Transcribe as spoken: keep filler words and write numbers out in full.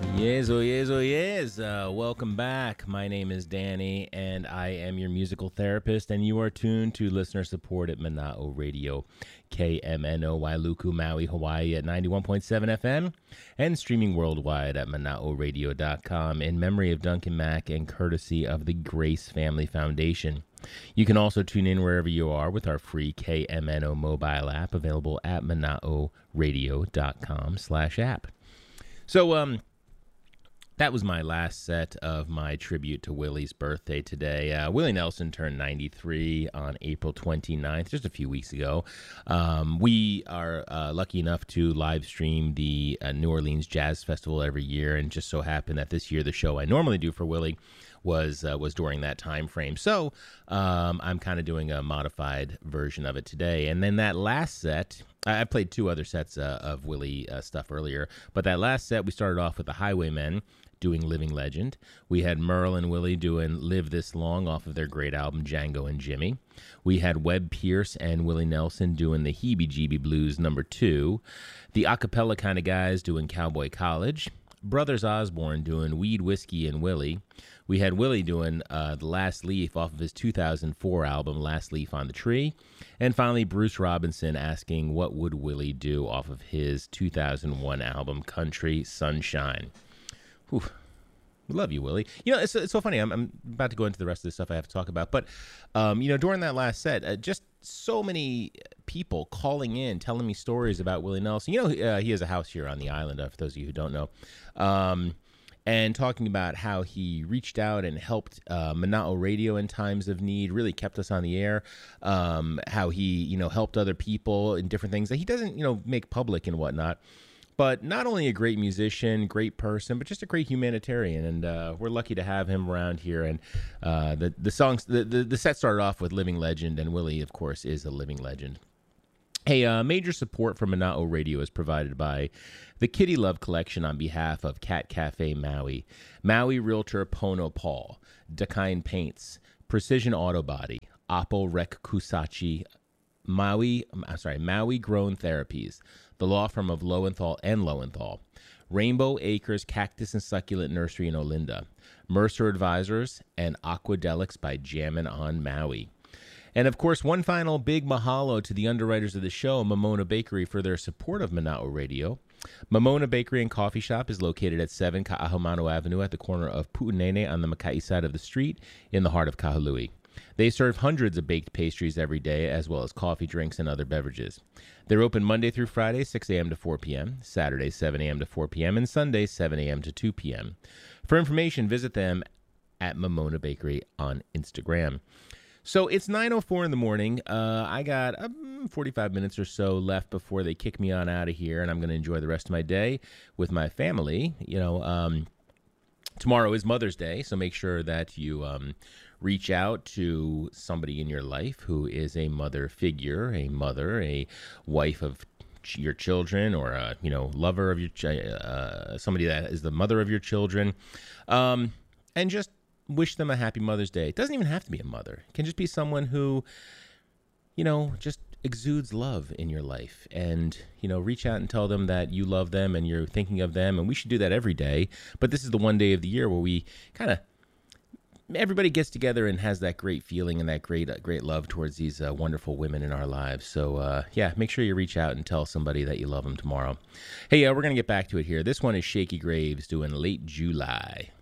Yes, oh yes, oh yes. Uh, welcome back. My name is Danny, and I am your musical therapist, and you are tuned to listener support at Mana'o Radio, K M N O Wailuku, Maui, Hawaii at ninety-one point seven F M, and streaming worldwide at mana'o radio dot com in memory of Duncan Mack and courtesy of the Grace Family Foundation. You can also tune in wherever you are with our free K M N O mobile app available at mana'o radio dot com slash app. So, um... that was my last set of my tribute to Willie's birthday today. Uh, Willie Nelson turned ninety-three on April twenty-ninth, just a few weeks ago. Um, we are uh, lucky enough to live stream the uh, New Orleans Jazz Festival every year, and just so happened that this year the show I normally do for Willie was uh, was during that time frame. So um, I'm kind of doing a modified version of it today. And then that last set, I, I played two other sets uh, of Willie uh, stuff earlier, but that last set we started off with the Highwaymen doing Living Legend. We had Merle and Willie doing Live This Long off of their great album Django and Jimmy. We had Webb Pierce and Willie Nelson doing the Heebie Jeebie Blues number two. The a cappella kind of guys doing Cowboy College. Brothers Osborne doing Weed, Whiskey, and Willie. We had Willie doing uh, The Last Leaf off of his two thousand four album Last Leaf on the Tree. And finally, Bruce Robinson asking what would Willie do off of his two thousand one album Country Sunshine. Whew. We love you, Willie. You know, it's, it's so funny. I'm, I'm about to go into the rest of the stuff I have to talk about. But, um, you know, during that last set, uh, just so many people calling in, telling me stories about Willie Nelson. You know, uh, he has a house here on the island, uh, for those of you who don't know. Um, and talking about how he reached out and helped uh, Mana'o Radio in times of need, really kept us on the air, um, how he, you know, helped other people in different things that he doesn't, you know, make public and whatnot. But not only a great musician, great person, but just a great humanitarian, and uh, we're lucky to have him around here. And uh, the the songs, the, the the set started off with Living Legend, and Willie, of course, is a living legend. Hey, uh, major support for Mana'o Radio is provided by the Kitty Love Collection on behalf of Cat Cafe Maui, Maui Realtor Pono Paul, Dakine Paints, Precision Auto Body, Oppo Rec Kusachi, Maui, I'm sorry, Maui Grown Therapies, the law firm of Lowenthal and Lowenthal, Rainbow Acres Cactus and Succulent Nursery in Olinda, Mercer Advisors, and Aquadelics by Jammin' on Maui. And, of course, one final big mahalo to the underwriters of the show, Momona Bakery, for their support of Mana'o Radio. Momona Bakery and Coffee Shop is located at seven Ka'ahumanu Avenue at the corner of Pu'unene on the Makai side of the street in the heart of Kahului. They serve hundreds of baked pastries every day, as well as coffee, drinks, and other beverages. They're open Monday through Friday, six a.m. to four p.m., Saturday, seven a.m. to four p.m., and Sunday, seven a.m. to two p.m. For information, visit them at Momona Bakery on Instagram. So it's nine oh four in the morning. Uh, I got um, forty-five minutes or so left before they kick me on out of here, and I'm going to enjoy the rest of my day with my family. You know, um, tomorrow is Mother's Day, so make sure that you um, reach out to somebody in your life who is a mother figure, a mother, a wife of ch- your children, or a you know lover of your ch- uh, somebody that is the mother of your children, um, and just wish them a happy Mother's Day. It doesn't even have to be a mother. It can just be someone who, you know, just exudes love in your life, and you know reach out and tell them that you love them and you're thinking of them. And we should do that every day, but this is the one day of the year where we kind of everybody gets together and has that great feeling and that great uh, great love towards these uh, wonderful women in our lives. So uh, yeah, make sure you reach out and tell somebody that you love them tomorrow. Hey, uh, we're gonna get back to it here. This one is Shaky Graves doing Late July.